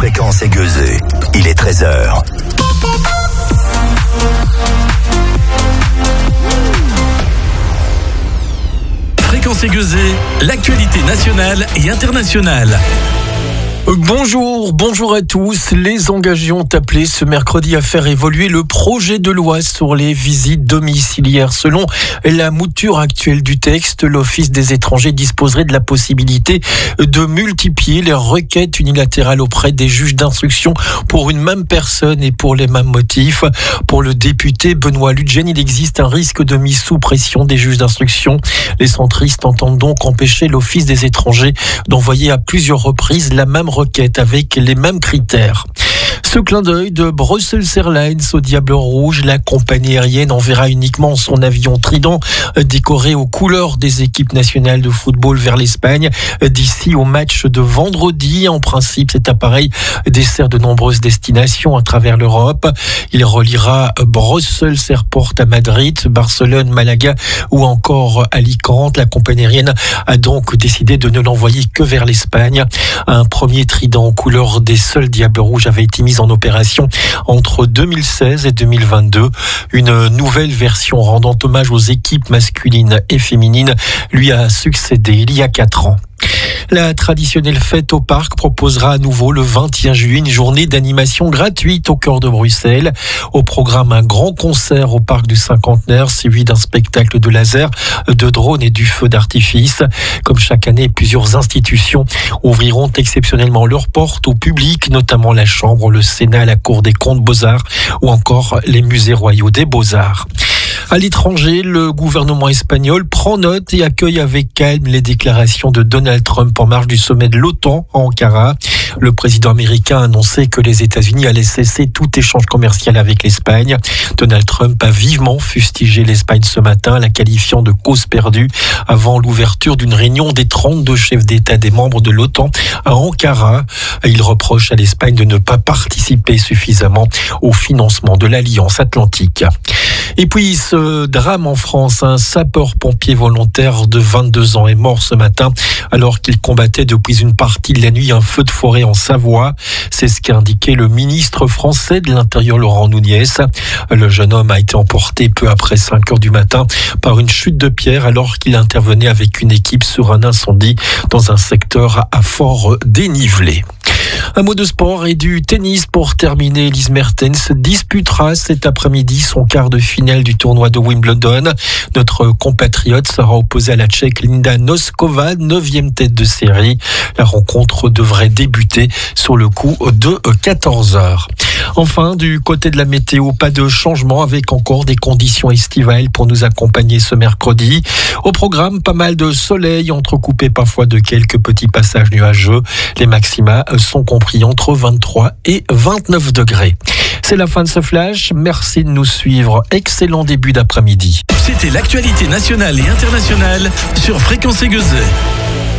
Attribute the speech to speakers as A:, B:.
A: Fréquence Aiguezée. Il est 13h.
B: Fréquence Aiguezée, l'actualité nationale et internationale.
C: Bonjour à tous. Les engagés ont appelé ce mercredi à faire évoluer le projet de loi sur les visites domiciliaires. Selon la mouture actuelle du texte, l'Office des étrangers disposerait de la possibilité de multiplier les requêtes unilatérales auprès des juges d'instruction pour une même personne et pour les mêmes motifs. Pour le député Benoît Ludgen, il existe un risque de mise sous pression des juges d'instruction. Les centristes entendent donc empêcher l'Office des étrangers d'envoyer à plusieurs reprises la même requête avec les mêmes critères. Ce clin d'œil de Brussels Airlines au Diable Rouge, la compagnie aérienne enverra uniquement son avion Trident décoré aux couleurs des équipes nationales de football vers l'Espagne d'ici au match de vendredi. En principe, cet appareil dessert de nombreuses destinations à travers l'Europe. Il reliera Brussels Airport à Madrid, Barcelone, Malaga ou encore Alicante. La compagnie aérienne a donc décidé de ne l'envoyer que vers l'Espagne. Un premier Trident aux couleurs des seuls Diables Rouges avait été mise en opération entre 2016 et 2022. Une nouvelle version rendant hommage aux équipes masculines et féminines lui a succédé il y a 4 ans. La traditionnelle fête au parc proposera à nouveau le 21 juillet une journée d'animation gratuite au cœur de Bruxelles. Au programme, un grand concert au parc du Cinquantenaire, suivi d'un spectacle de laser, de drones et du feu d'artifice. Comme chaque année, plusieurs institutions ouvriront exceptionnellement leurs portes au public, notamment la Chambre, le Sénat, la Cour des comptes Beaux-Arts ou encore les musées royaux des Beaux-Arts. À l'étranger, le gouvernement espagnol prend note et accueille avec calme les déclarations de Donald Trump en marge du sommet de l'OTAN à Ankara. Le président américain a annoncé que les États-Unis allaient cesser tout échange commercial avec l'Espagne. Donald Trump a vivement fustigé l'Espagne ce matin, la qualifiant de cause perdue avant l'ouverture d'une réunion des 32 chefs d'État des membres de l'OTAN à Ankara. Il reproche à l'Espagne de ne pas participer suffisamment au financement de l'Alliance Atlantique. Et puis ce drame en France, un sapeur-pompier volontaire de 22 ans est mort ce matin alors qu'il combattait depuis une partie de la nuit un feu de forêt en Savoie. C'est ce qu'a indiqué le ministre français de l'Intérieur Laurent Nunez. Le jeune homme a été emporté peu après 5 heures du matin par une chute de pierre alors qu'il intervenait avec une équipe sur un incendie dans un secteur à fort dénivelé. Un mot de sport et du tennis pour terminer. Elise Mertens disputera cet après-midi son quart de finale du tournoi de Wimbledon. Notre compatriote sera opposée à la Tchèque Linda Noskova, 9e tête de série. La rencontre devrait débuter sur le coup de 14h. Enfin, du côté de la météo, pas de changement avec encore des conditions estivales pour nous accompagner ce mercredi. Au programme, pas mal de soleil, entrecoupé parfois de quelques petits passages nuageux. Les maxima sont compris entre 23 et 29 degrés. C'est la fin de ce flash. Merci de nous suivre. Excellent début d'après-midi.
B: C'était l'actualité nationale et internationale sur Fréquence Aiguezée.